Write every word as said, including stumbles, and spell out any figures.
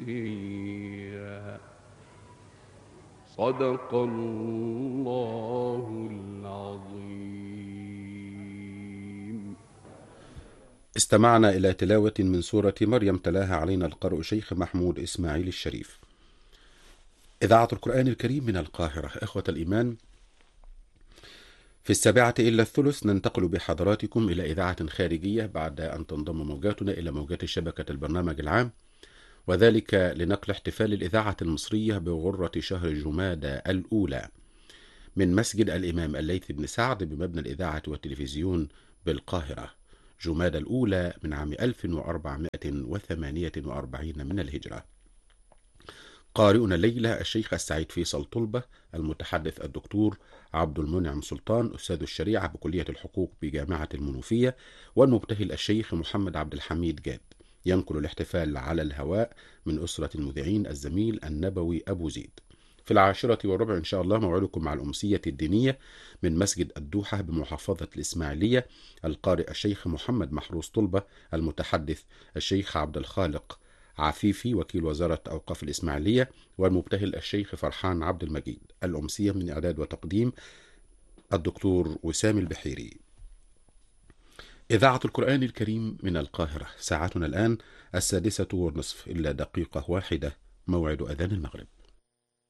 صدق الله العظيم. استمعنا إلى تلاوة من سورة مريم تلاها علينا القارئ شيخ محمود إسماعيل الشريف. إذاعة القرآن الكريم من القاهرة. إخوة الإيمان، في السابعة إلا الثلث ننتقل بحضراتكم إلى إذاعة خارجية بعد أن تنضم موجاتنا إلى موجات شبكة البرنامج العام، وذلك لنقل احتفال الإذاعة المصرية بغرة شهر جمادى الأولى من مسجد الإمام الليث بن سعد بمبنى الإذاعة والتلفزيون بالقاهرة، جمادى الأولى من عام ألف وأربعمائة وثمانية وأربعين من الهجرة. قارئنا الليلة الشيخ السعيد فيصل طلبة، المتحدث الدكتور عبد المنعم سلطان أستاذ الشريعة بكلية الحقوق بجامعة المنوفية، والمبتهل الشيخ محمد عبد الحميد جاد. ينقل الاحتفال على الهواء من أسرة المذيعين الزميل النبوي أبو زيد. في العاشرة والربع إن شاء الله موعدكم مع الأمسية الدينية من مسجد الدوحة بمحافظة الإسماعيلية، القارئ الشيخ محمد محروس طلبة، المتحدث الشيخ عبد الخالق عفيفي وكيل وزارة أوقاف الإسماعيلية، والمبتهل الشيخ فرحان عبد المجيد. الأمسية من إعداد وتقديم الدكتور وسام البحيري. إذاعة القرآن الكريم من القاهرة. ساعتنا الآن السادسة والنصف إلا دقيقة واحدة، موعد أذان المغرب.